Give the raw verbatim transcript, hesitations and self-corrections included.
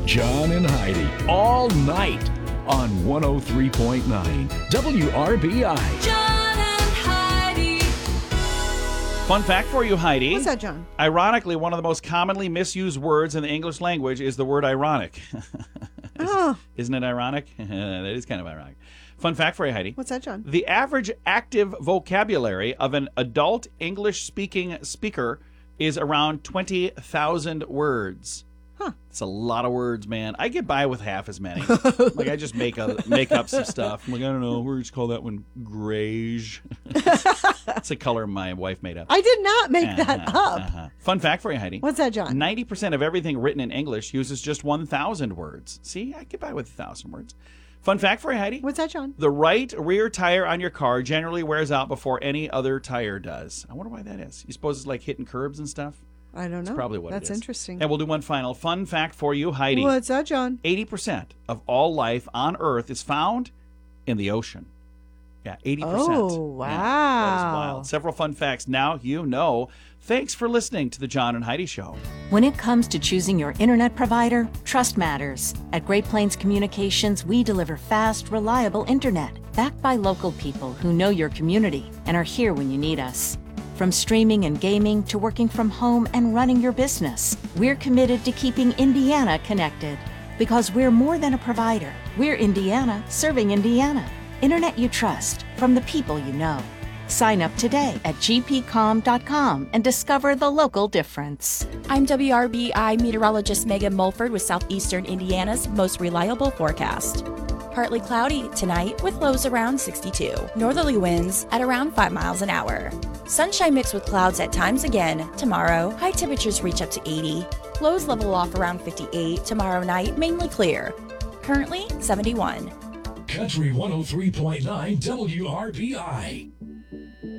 John and Heidi, all night on one oh three point nine W R B I. John and Heidi. Fun fact for you, Heidi. What's that, John? Ironically, one of the most commonly misused words in the English language is the word ironic. Oh. Isn't it ironic? That is kind of ironic. Fun fact for you, Heidi. What's that, John? The average active vocabulary of an adult English-speaking speaker is around twenty thousand words. Huh. It's a lot of words, man. I get by with half as many. Like, I just make a, make up some stuff. I'm like, I don't know. We're just call that one grayish. It's a color my wife made up. I did not make Uh-huh, that up. uh-huh. Fun fact for you, Heidi. What's that, John? ninety percent of everything written in English uses just one thousand words. See, I get by with one thousand words. Fun fact for you, Heidi. What's that, John? The right rear tire on your car generally wears out before any other tire does. I wonder why that is. You suppose it's like hitting curbs and stuff? I don't know. Probably what That's it is. interesting. And we'll do one final fun fact for you, Heidi. What's that, John? eighty percent of all life on Earth is found in the ocean. Yeah, eighty percent. Oh, wow. Yeah, that is wild. Several fun facts. Now you know. Thanks for listening to the John and Heidi Show. When it comes to choosing your internet provider, trust matters. At Great Plains Communications, we deliver fast, reliable internet, backed by local people who know your community and are here when you need us. From streaming and gaming to working from home and running your business, we're committed to keeping Indiana connected. Because we're more than a provider. We're Indiana serving Indiana. Internet you trust from the people you know. Sign up today at g p com dot com and discover the local difference. I'm W R B I meteorologist Megan Mulford with Southeastern Indiana's most reliable forecast. Partly cloudy tonight with lows around sixty-two. Northerly winds at around five miles an hour. Sunshine mixed with clouds at times again tomorrow. High temperatures reach up to eighty. Lows level off around fifty-eight. Tomorrow night, mainly clear. Currently seventy-one. Country one oh three point nine W R B I.